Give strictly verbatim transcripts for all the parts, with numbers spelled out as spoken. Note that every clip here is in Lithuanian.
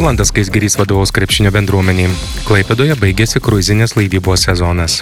Rolandas Skaisgirys vadovaus krepšinio bendruomeniai. Klaipėdoje baigėsi kruizinės laivybos sezonas.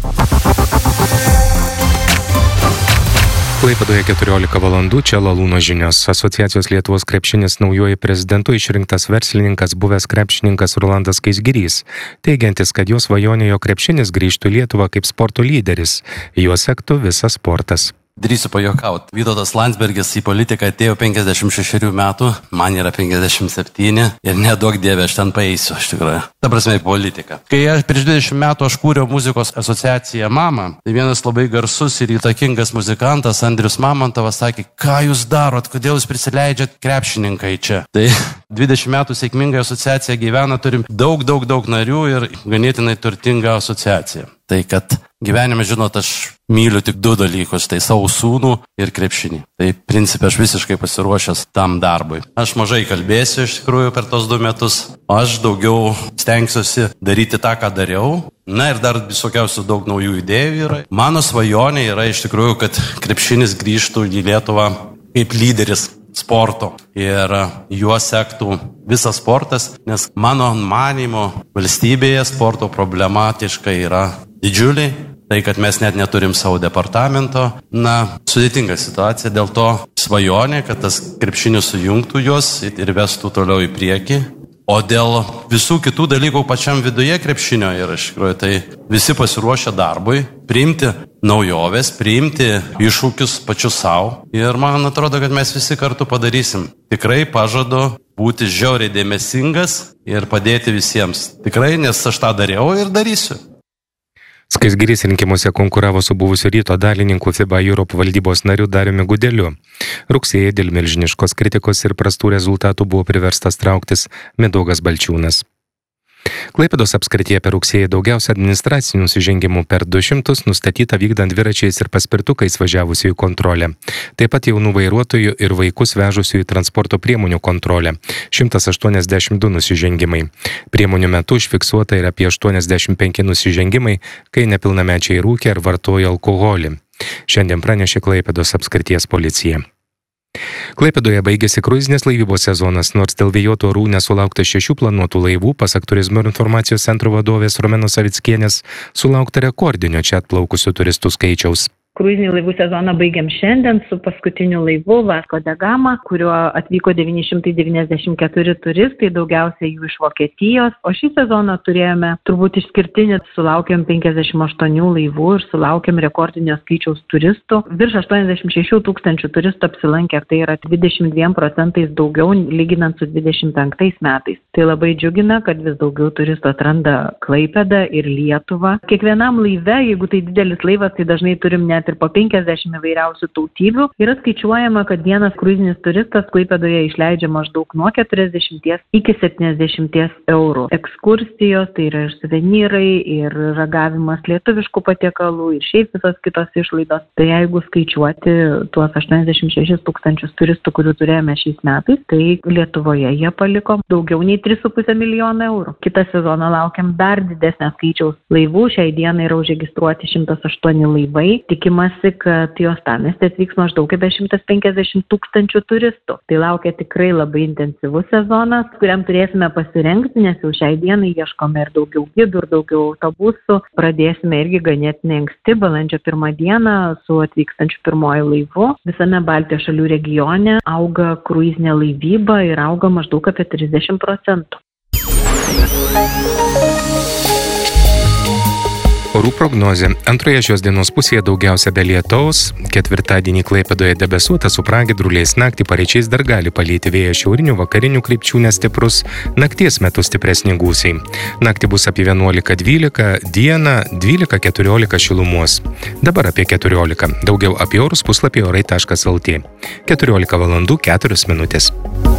Klaipėdoje keturiolika valandų, čia Lalūno žinios. Asociacijos Lietuvos krepšinis naujuoju prezidentu išrinktas verslininkas buvęs krepšininkas Rolandas Skaisgirys, teigiantis, kad jo svajonė jo krepšinis grįžtų į Lietuvą kaip sporto lyderis, juo sektų visas sportas. Drįsiu pajuokauti. Vytautas Landsbergis į politiką atėjo penkiasdešimt šešerių metų, man yra penkiasdešimt septyni ir neduok dievė, aš ten paeisiu, iš tikrųjų. Ta prasme, į politiką. Kai aš prieš dvidešimt metų aš kūriau muzikos asociaciją Mama, tai vienas labai garsus ir įtakingas muzikantas Andrius Mamontovas sakė, ką jūs darot, kodėl jūs prisileidžiat krepšininką į čia. Tai dvidešimt metų sėkmingai asociacija gyvena, turim daug, daug, daug narių ir ganėtinai turtingą asociaciją. Tai kad gyvenime, žinot, aš myliu tik du dalykus, tai savo sūnų ir krepšinį. Tai principė aš visiškai pasiruošęs tam darbui. Aš mažai kalbėsiu iš tikrųjų per tos du metus, aš daugiau stengsiuosi daryti tą, ką dariau. Na ir dar visokiausių daug naujų idėjų yra. Mano svajonė yra iš tikrųjų, kad krepšinis grįžtų į Lietuvą kaip lyderis sporto ir juo sektų visas sportas, nes mano manymo valstybėje sporto problematiška yra didžiuliai, tai kad mes net neturim savo departamento, na, sudėtinga situacija, dėl to svajonė, kad tas krepšinis sujungtų juos ir vestų toliau į priekį. O dėl visų kitų dalykų pačiam viduje krepšinio yra iš tikrųjų, tai visi pasiruošę darbui, priimti naujoves, priimti iššūkius pačius savo. Ir man atrodo, kad mes visi kartu padarysim. Tikrai pažadu būti žiauriai dėmesingas ir padėti visiems. Tikrai, nes aš tą dariau ir darysiu. Skaisgirys rinkimuose konkuravo su buvusiu Ryto dalininku FIBA Europe valdybos nariu Dariumi Gudeliu. Rugsėjį dėl milžiniškos kritikos ir prastų rezultatų buvo priverstas trauktis Mindaugas Balčiūnas. Klaipėdos apskrityje per rugsėjį daugiausia administracinių nusižengimų per du šimtus nustatyta vykdant dviračiais ir paspirtukais važiavusiųjų kontrolę. Taip pat jaunų vairuotojų ir vaikus vežusiųjų transporto priemonių kontrolę. šimtas aštuoniasdešimt du nusižengimai. Priemonių metu užfiksuota ir apie aštuoniasdešimt penki nusižengimai, kai nepilnamečiai rūkė ar vartojo alkoholį. Šiandien pranešė Klaipėdos apskrities policija. Klaipėdoje baigėsi kruizinės laivybos sezonas, nors dėl vėjuotų orų nesulaukta šešių planuotų laivų, pasak Turizmo ir informacijos centro vadovės Romenos Savickienės, sulaukta rekordinio čia atplaukusių turistų skaičiaus. Kruizinį laivų sezoną baigiam šiandien su paskutiniu laivu Vasco da Gama, kuriuo atvyko devyni šimtai devyniasdešimt keturi turistai, daugiausiai jų iš Vokietijos. O šį sezoną turėjome turbūt išskirtinį, sulaukėm penkiasdešimt aštuonių laivų ir sulaukėm rekordinio skaičiaus turistų. Virš aštuoniasdešimt šešių tūkstančių turistų apsilankė, tai yra dvidešimt dviem procentais daugiau lyginant su dvidešimt penktais metais. Tai labai džiugina, kad vis daugiau turistų atranda Klaipėdą ir Lietuvą. Kiekvienam laive, jeigu tai didelis laivas, tai dažnai turim net ir po penkiasdešimt įvairiausių tautybių. Yra skaičiuojama, kad vienas kruizinis turistas Klaipėdoje išleidžia maždaug nuo keturiasdešimt iki septyniasdešimt eurų. Ekskursijos, tai yra ir suvenyrai, ir ragavimas lietuviškų patiekalų, ir šiaip visos kitos išlaidos. Tai jeigu skaičiuoti tuos aštuoniasdešimt šešis tūkstančius turistų, kurių turėjome šiais metais, tai Lietuvoje jie paliko daugiau nei tris su puse milijono eurų. Kitą sezoną laukiam dar didesnio skaičiaus laivų. Šiai dienai yra užregistruoti šimtas aštuoni laivai. Tikim Tikimasi, kad į uostamiestį atvyks maždaug apie šimtas penkiasdešimt tūkstančių turistų. Tai laukia tikrai labai intensyvus sezonas, kuriam turėsime pasirengti, nes jau šiai dienai ieškome ir daugiau gidų, ir daugiau autobusų. Pradėsime irgi ganėtinai anksti, balandžio pirmą dieną su atvykstančiu pirmoju laivu. Visame Baltijos šalių regione auga kruizinė laivyba ir auga maždaug apie trisdešimt procentų. Orų prognozė. Antroje šios dienos pusėje daugiausia be lietaus. Ketvirtadienį Klaipėdoje debesuota su pragiedruliais, naktį paryčiais dar gali palyti vėjas šiaurinių vakarinių krypčių nestiprus, nakties metu stipresni gūsiai. Naktį bus apie vienuolika dvylika, dieną dvylika keturiolika šilumos. Dabar apie keturiolika. Daugiau apie orus puslapyje orai taškas lt. keturiolika valandų keturios minutės.